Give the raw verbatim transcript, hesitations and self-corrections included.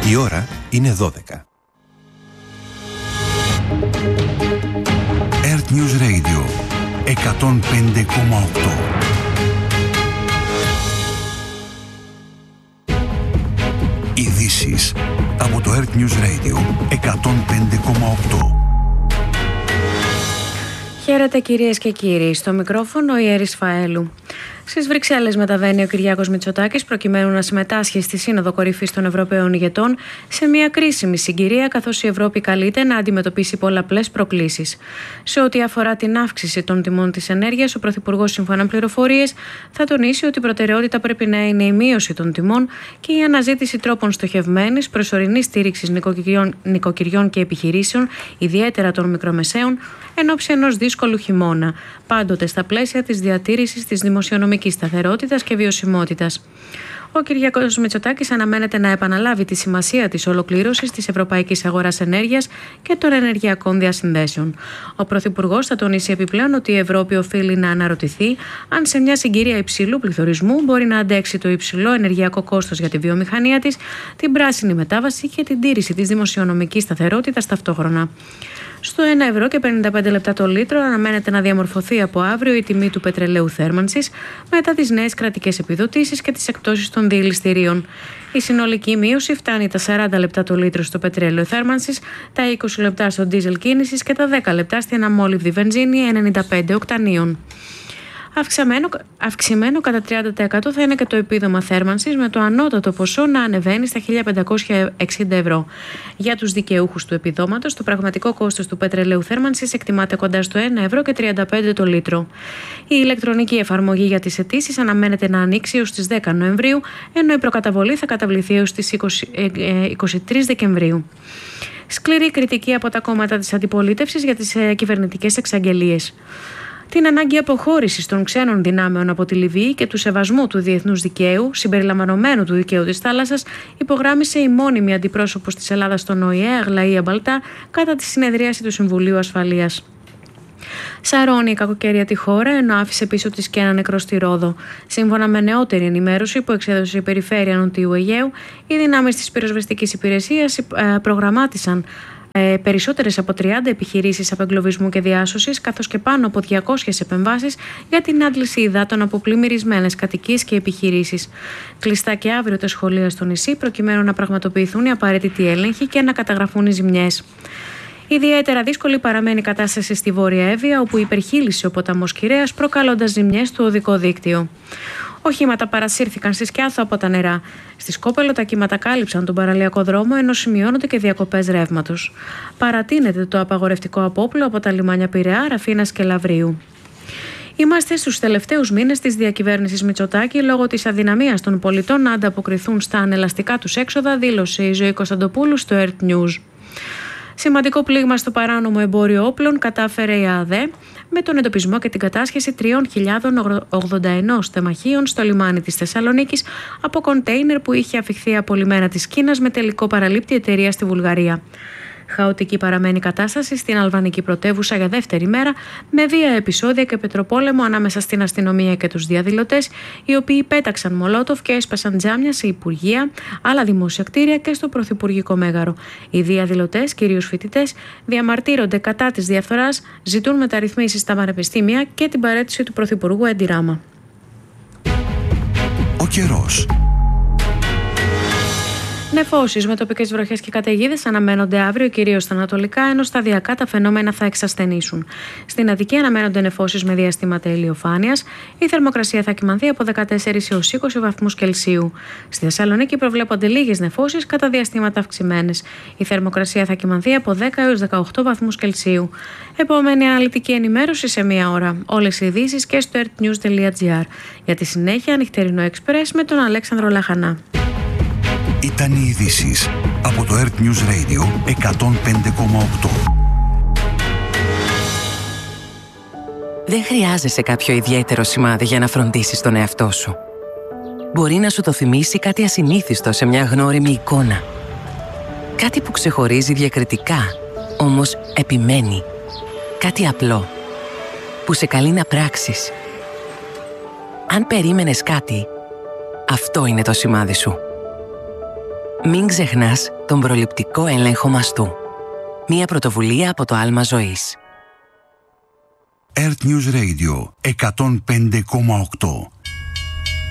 Η ώρα είναι δώδεκα. Earth News Radio εκατόν πέντε κόμμα οκτώ. Ειδήσεις από το Earth News Radio εκατόν πέντε κόμμα οκτώ. Χαίρετε κυρίες και κύριοι, στο μικρόφωνο η Έρης Φαέλου. Στις Βρυξέλλες μεταβαίνει ο Κυριάκος Μητσοτάκης προκειμένου να συμμετάσχει στη Σύνοδο Κορυφής των Ευρωπαίων ηγετών σε μια κρίσιμη συγκυρία, καθώς η Ευρώπη καλείται να αντιμετωπίσει πολλαπλές προκλήσεις. Σε ό,τι αφορά την αύξηση των τιμών της ενέργειας, ο Πρωθυπουργός, σύμφωνα με πληροφορίες, θα τονίσει ότι η προτεραιότητα πρέπει να είναι η μείωση των τιμών και η αναζήτηση τρόπων στοχευμένης προσωρινής στήριξης νοικοκυριών, νοικοκυριών και επιχειρήσεων, ιδιαίτερα των μικρομεσαίων, εν ώψη ενός δύσκολου χειμώνα, πάντοτε στα πλαίσια της διατήρησης της δημοσιονομικής σταθερότητας και βιωσιμότητας. Ο Κυριάκος Μητσοτάκης αναμένεται να επαναλάβει τη σημασία της ολοκλήρωσης της ευρωπαϊκής αγοράς ενέργειας και των ενεργειακών διασυνδέσεων. Ο Πρωθυπουργός θα τονίσει επιπλέον ότι η Ευρώπη οφείλει να αναρωτηθεί αν σε μια συγκυρία υψηλού πληθωρισμού μπορεί να αντέξει το υψηλό ενεργειακό κόστος για τη βιομηχανία της, την πράσινη μετάβαση και την τήρηση της δημοσιονομικής σταθερότητας ταυτόχρονα. Στο ένα ευρώ και πενήντα πέντε λεπτά το λίτρο αναμένεται να διαμορφωθεί από αύριο η τιμή του πετρελαίου θέρμανσης μετά τις νέες κρατικές επιδοτήσεις και τις εκπτώσεις των διελιστηρίων. Η συνολική μείωση φτάνει τα σαράντα λεπτά το λίτρο στο πετρέλαιο θέρμανσης, τα είκοσι λεπτά στο ντίζελ κίνησης και τα δέκα λεπτά στην αμόλυβδη βενζίνη ενενήντα πέντε οκτανίων. Αυξημένο, αυξημένο κατά τριάντα τοις εκατό θα είναι και το επίδομα θέρμανσης, με το ανώτατο ποσό να ανεβαίνει στα χίλια πεντακόσια εξήντα ευρώ. Για τους δικαιούχους του επιδόματος, το πραγματικό κόστος του πετρελαίου θέρμανσης εκτιμάται κοντά στο ένα ευρώ και τριάντα πέντε το λίτρο. Η ηλεκτρονική εφαρμογή για τις αιτήσεις αναμένεται να ανοίξει έως τις δέκα Νοεμβρίου, ενώ η προκαταβολή θα καταβληθεί έως τις είκοσι, είκοσι τρεις Δεκεμβρίου. Σκληρή κριτική από τα κόμματα της αντιπολίτευσης για τις ε, κυβερνητικές εξαγγελίες. Την ανάγκη αποχώρησης των ξένων δυνάμεων από τη Λιβύη και του σεβασμού του διεθνούς δικαίου, συμπεριλαμβανομένου του δικαίου της θάλασσας, υπογράμμισε η μόνιμη αντιπρόσωπος της Ελλάδας στον Ο Η Ε, Αγλαία Μπαλτά, κατά τη συνεδρίαση του Συμβουλίου Ασφαλείας. Σαρώνει η κακοκαιρία τη χώρα, ενώ άφησε πίσω της και ένα νεκρό στη Ρόδο. Σύμφωνα με νεότερη ενημέρωση που εξέδωσε η Περιφέρεια Νοτιού Αιγαίου, οι δυνάμεις της πυροσβεστικής υπηρεσίας προγραμμάτισαν Ε, περισσότερες από τριάντα επιχειρήσεις απεγκλωβισμού και διάσωσης, καθώς και πάνω από διακόσιες επεμβάσεις για την άντληση υδάτων από πλημμυρισμένες κατοικίες και επιχειρήσεις. Κλειστά και αύριο τα σχολεία στο νησί, προκειμένου να πραγματοποιηθούν οι απαραίτητοι έλεγχοι και να καταγραφούν οι ζημιές. Ιδιαίτερα δύσκολη παραμένει η κατάσταση στη Βόρεια Εύβοια, όπου υπερχείλησε ο ποταμός Κυρέας, προκαλώντας ζημιές στο οδικό δίκτυο. Οχήματα παρασύρθηκαν στη Σκιάθο από τα νερά. Στη Σκόπελο τα κύματα κάλυψαν τον παραλιακό δρόμο, ενώ σημειώνονται και διακοπές ρεύματος. Παρατείνεται το απαγορευτικό απόπλο από τα λιμάνια Πειραιά, Ραφίνας και Λαβρίου. Είμαστε στους τελευταίους μήνες της διακυβέρνησης Μητσοτάκη λόγω της αδυναμίας των πολιτών να ανταποκριθούν στα ανελαστικά τους έξοδα, δήλωσε η Ζωή Κωνσταντοπούλου στο Earth News. Σημαντικό πλήγμα στο παράνομο εμπόριο όπλων κατάφερε η ΑΔΕ με τον εντοπισμό και την κατάσχεση τρεις χιλιάδες ογδόντα ένα τεμαχίων στο λιμάνι της Θεσσαλονίκης από κοντέινερ που είχε αφιχθεί από λιμένα της Κίνας με τελικό παραλήπτη εταιρεία στη Βουλγαρία. Χαοτική παραμένει η κατάσταση στην αλβανική πρωτεύουσα για δεύτερη μέρα, με βία επεισόδια και πετροπόλεμο ανάμεσα στην αστυνομία και τους διαδηλωτές, οι οποίοι πέταξαν μολότοφ και έσπασαν τζάμια σε υπουργεία, άλλα δημόσια κτίρια και στο πρωθυπουργικό μέγαρο. Οι διαδηλωτές, κυρίως φοιτητές, διαμαρτύρονται κατά της διαφθοράς, ζητούν μεταρρυθμίσεις στα πανεπιστήμια και την παραίτηση του πρωθυπουργού Έντι Ράμα. Ο καιρός. Νεφώσεις με τοπικές βροχές και καταιγίδες αναμένονται αύριο, κυρίως στα ανατολικά, ενώ σταδιακά τα φαινόμενα θα εξασθενήσουν. Στην Αττική αναμένονται νεφώσεις με διαστήματα ηλιοφάνειας. Η θερμοκρασία θα κυμανθεί από δεκατέσσερις έως είκοσι βαθμούς Κελσίου. Στη Θεσσαλονίκη προβλέπονται λίγες νεφώσεις κατά διαστήματα αυξημένες. Η θερμοκρασία θα κυμανθεί από δέκα έως δεκαοκτώ βαθμούς Κελσίου. Επόμενη αναλυτική ενημέρωση σε μία ώρα. Όλες οι ειδήσεις και στο earthnews τελεία gr. Για τη συνέχεια, νυχτερινό εξπρές με τον Αλέξανδρο Λαχανά. Ήταν οι ειδήσεις από το Earth News Radio εκατόν πέντε κόμμα οκτώ. Δεν χρειάζεσαι κάποιο ιδιαίτερο σημάδι για να φροντίσεις τον εαυτό σου. Μπορεί να σου το θυμίσει κάτι ασυνήθιστο σε μια γνώριμη εικόνα. Κάτι που ξεχωρίζει διακριτικά, όμως επιμένει. Κάτι απλό, που σε καλεί να πράξεις. Αν περίμενες κάτι, αυτό είναι το σημάδι σου. Μην ξεχνάς τον προληπτικό έλεγχο μαστού. Μία πρωτοβουλία από το Άλμα Ζωής. Earth News Radio εκατόν πέντε κόμμα οκτώ.